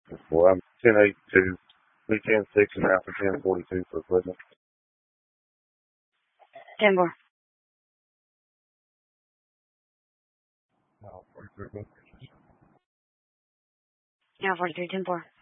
Well, I'm 1082, 10:6 and out for 10:42 for equipment. 10-4. No, 43. Yeah, 43, 10-4.